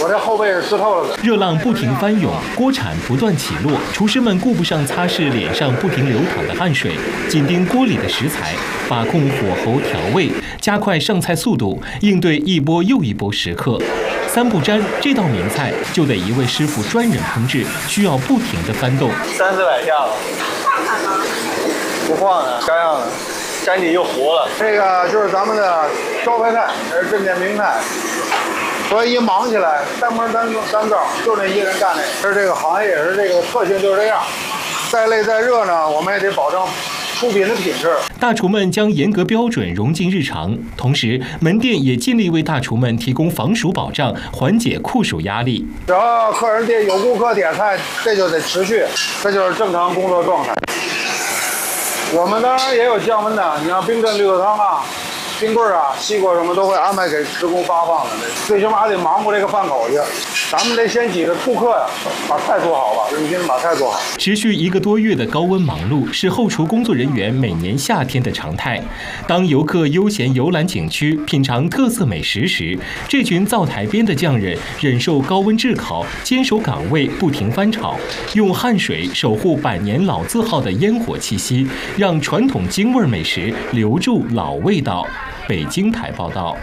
我这后背是湿透了的。 热浪不停翻涌，锅铲不断起落，厨师们顾不上擦拭脸上不停流淌的汗水，紧盯锅里的食材，把控火候调味，加快上菜速度，应对一波又一波食客。三不沾这道名菜就得一位师傅专人烹制，需要不停地翻动。 300-400下了， 放它吗？ 不放呢，干上了，干底就糊了。这个就是咱们的招牌菜，这是镇店名菜。所以一忙起来，单门单灶，就这一个人干的。是这个行业也是这个特性，就是这样。再累再热呢，我们也得保证出品的品质。 大厨们将严格标准融进日常，同时门店也尽力为大厨们提供防暑保障，缓解酷暑压力。 只要客人有顾客点菜，这就得持续，这就是正常工作状态。我们当然也有降温的，你像冰镇绿豆汤啊、冰棍啊、西瓜什么都会安排给职工发放的，最起码得忙活这个饭口去。咱们得先挤着顾客呀，把菜做好吧，用心把菜做好。 持续1个多月的高温忙碌是后厨工作人员每年夏天的常态。当游客悠闲游览景区、品尝特色美食时，这群灶台边的匠人忍受高温炙烤，坚守岗位，不停翻炒，用汗水守护百年老字号的烟火气息，让传统京味美食留住老味道。北京台报道。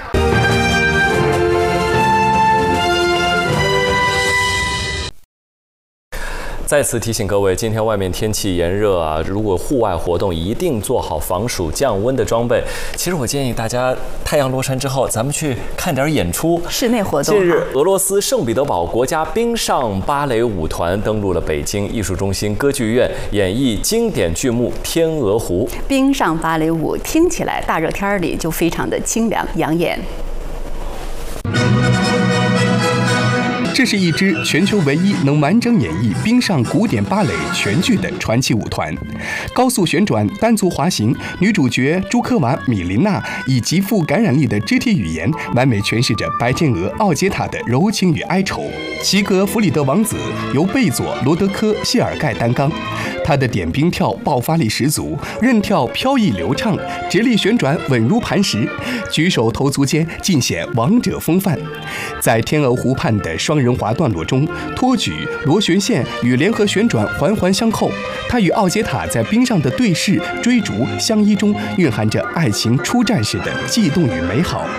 再次提醒各位，今天外面天气炎热啊，如果户外活动一定做好防暑降温的装备。其实我建议大家太阳落山之后，咱们去看点演出， 室内活动。 近日，俄罗斯圣彼得堡国家冰上芭蕾舞团登陆了北京艺术中心歌剧院，演绎经典剧目《天鹅湖》。 冰上芭蕾舞听起来大热天里就非常的清凉养眼。 这是一支全球唯一能完整演绎冰上古典芭蕾全剧的传奇舞团。高速旋转、单足滑行，女主角朱科娃·米琳娜以极富感染力的肢体语言，完美诠释着白天鹅奥杰塔的柔情与哀愁。齐格弗里德王子由贝佐·罗德科·谢尔盖担纲，他的点冰跳爆发力十足，韧跳飘逸流畅，直立旋转稳如磐石，举手投足间尽显王者风范。在天鹅湖畔的双人滑段落中，托举、螺旋线与联合旋转环环相扣，他与奥杰塔在冰上的对视、追逐、相依中，蕴含着爱情初战时的悸动与美好。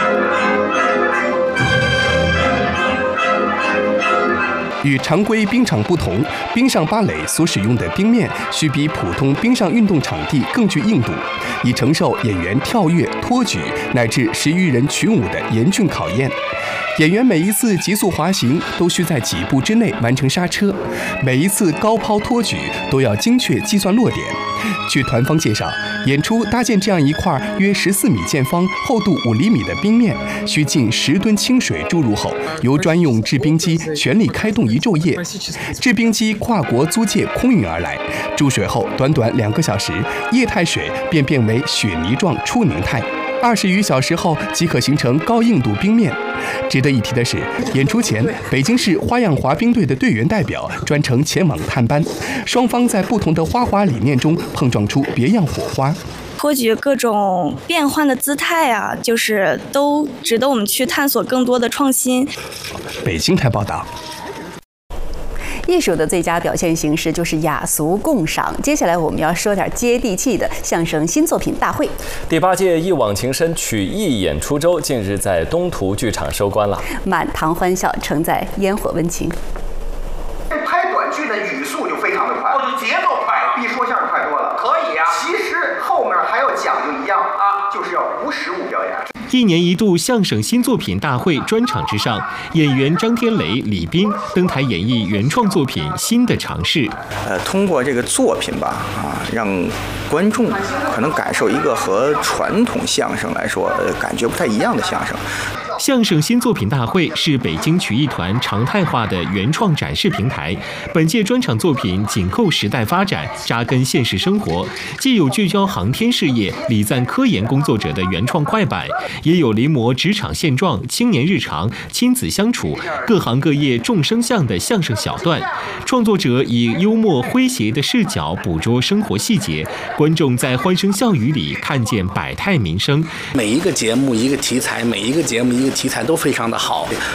与常规冰场不同，冰上芭蕾所使用的冰面需比普通冰上运动场地更具硬度，以承受演员跳跃、托举乃至10余人群舞的严峻考验。演员每一次急速滑行都需在几步之内完成刹车，每一次高抛托举都要精确计算落点。据团方介绍，演出搭建这样一块约14米见方、厚度5厘米的冰面，需近10吨清水注入后，由专用制冰机全力开动一昼夜。制冰机跨国租借空运而来，注水后短短2个小时，液态水便变为雪泥状初凝态。20余小时后即可形成高硬度冰面。值得一提的是，演出前，北京市花样滑冰队的队员代表专程前往探班，双方在不同的花滑理念中碰撞出别样火花。 托举各种变换的姿态啊，就是都值得我们去探索更多的创新。 北京台报道。 艺术的最佳表现形式就是雅俗共赏。接下来我们要说点接地气的相声新作品大会。 第8届一往情深曲艺演出周近日在东图剧场收官了， 满堂欢笑，承载烟火温情。 拍短剧的语速就非常的快， 节奏快了， 比说相声快多了。 可以啊， 其实后面还要讲究一样啊，就是要无实物表演。 1年1度相声新作品大会专场之上，演员张天雷、李斌登台演绎原创作品《新的尝试》。 通过这个作品吧，让观众可能感受一个和传统相声来说，感觉不太一样的相声。 相声新作品大会是北京曲艺团常态化的原创展示平台。本届专场作品紧扣时代发展，扎根现实生活，既有聚焦航天事业、礼赞科研工作者的原创快板，也有临摹职场现状、青年日常、亲子相处、各行各业众生相的相声小段。创作者以幽默诙谐的视角捕捉生活细节，观众在欢声笑语里看见百态民生。 每一个节目一个题材，每一个节目一个题材都非常的好。